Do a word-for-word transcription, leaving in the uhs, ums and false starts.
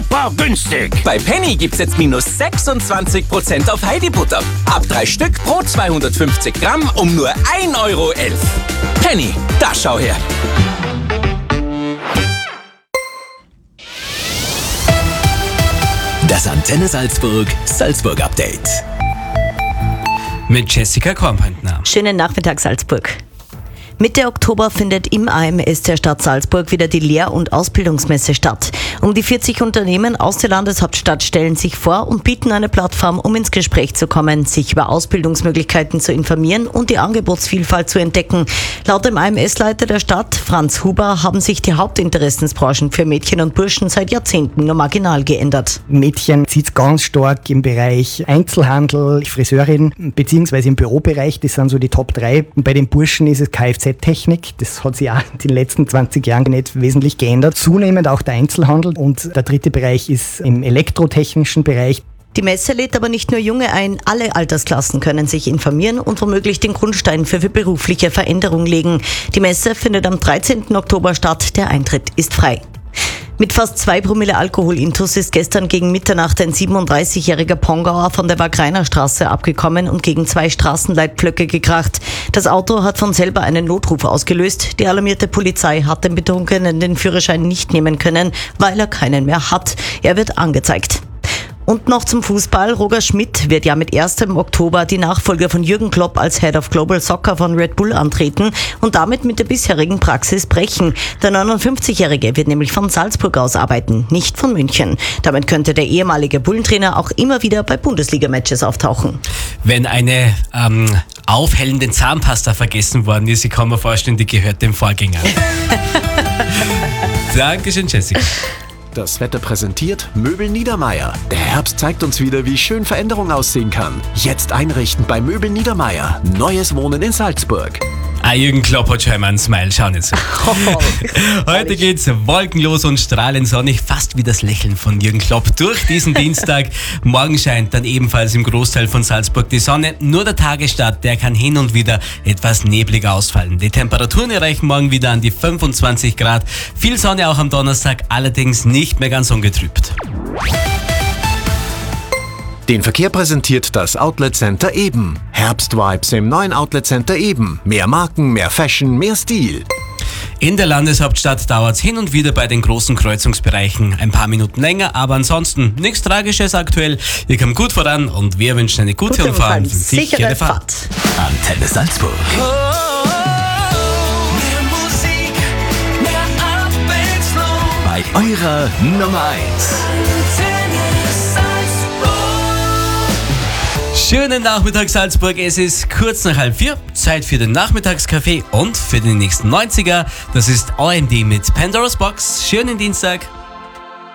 super günstig. Bei Penny gibt's jetzt minus sechsundzwanzig Prozent auf Heidi-Butter. Ab drei Stück pro zweihundertfünfzig Gramm um nur ein Euro elf. Penny, da schau her. Das Antenne Salzburg Salzburg Update. Mit Jessica Kornpantner. Schönen Nachmittag, Salzburg. Mitte Oktober findet im A M S der Stadt Salzburg wieder die Lehr- und Ausbildungsmesse statt. Um die vierzig Unternehmen aus der Landeshauptstadt stellen sich vor und bieten eine Plattform, um ins Gespräch zu kommen, sich über Ausbildungsmöglichkeiten zu informieren und die Angebotsvielfalt zu entdecken. Laut dem A M S-Leiter der Stadt, Franz Huber, haben sich die Hauptinteressensbranchen für Mädchen und Burschen seit Jahrzehnten nur marginal geändert. Mädchen sieht ganz stark im Bereich Einzelhandel, Friseurin, beziehungsweise im Bürobereich, das sind so die Top drei. Und bei den Burschen ist es Kfz-Technik, das hat sich auch in den letzten zwanzig Jahren nicht wesentlich geändert. Zunehmend auch der Einzelhandel und der dritte Bereich ist im elektrotechnischen Bereich. Die Messe lädt aber nicht nur Junge ein, alle Altersklassen können sich informieren und womöglich den Grundstein für, für berufliche Veränderung legen. Die Messe findet am dreizehnten Oktober statt, der Eintritt ist frei. Mit fast zwei Promille Alkoholintus ist gestern gegen Mitternacht ein siebenunddreißigjähriger Pongauer von der Wagreiner Straße abgekommen und gegen zwei Straßenleitpflöcke gekracht. Das Auto hat von selber einen Notruf ausgelöst. Die alarmierte Polizei hat dem Betrunkenen den Führerschein nicht nehmen können, weil er keinen mehr hat. Er wird angezeigt. Und noch zum Fußball. Roger Schmidt wird ja mit ersten Oktober die Nachfolger von Jürgen Klopp als Head of Global Soccer von Red Bull antreten und damit mit der bisherigen Praxis brechen. Der neunundfünfzigjährige wird nämlich von Salzburg aus arbeiten, nicht von München. Damit könnte der ehemalige Bullentrainer auch immer wieder bei Bundesliga-Matches auftauchen. Wenn eine ähm, aufhellende Zahnpasta vergessen worden ist, ich kann mir vorstellen, die gehört dem Vorgänger. Dankeschön, Jessica. Das Wetter präsentiert Möbel Niedermeier. Der Herbst zeigt uns wieder, wie schön Veränderung aussehen kann. Jetzt einrichten bei Möbel Niedermeier. Neues Wohnen in Salzburg. Ah, Jürgen Klopp hat schon einmal einen Smile, schau nicht so. Heute geht's wolkenlos und strahlend sonnig, fast wie das Lächeln von Jürgen Klopp durch diesen Dienstag. Morgen scheint dann ebenfalls im Großteil von Salzburg die Sonne. Nur der Tagesstart, der kann hin und wieder etwas neblig ausfallen. Die Temperaturen erreichen morgen wieder an die fünfundzwanzig Grad. Viel Sonne auch am Donnerstag, allerdings nicht mehr ganz ungetrübt. Den Verkehr präsentiert das Outlet Center Eben. Herbstvibes im neuen Outlet Center Eben. Mehr Marken, mehr Fashion, mehr Stil. In der Landeshauptstadt dauert es hin und wieder bei den großen Kreuzungsbereichen ein paar Minuten länger, aber ansonsten nichts Tragisches aktuell. Ihr kommt gut voran und wir wünschen eine gute, gute und vor allem sichere Fahrt. Antenne Salzburg. Oh, mehr Musik, mehr Abwechslung. Bei eurer Nummer eins. Schönen Nachmittag, Salzburg. Es ist kurz nach halb vier. Zeit für den Nachmittagskaffee und für den nächsten neunziger. Das ist O M D mit Pandora's Box. Schönen Dienstag.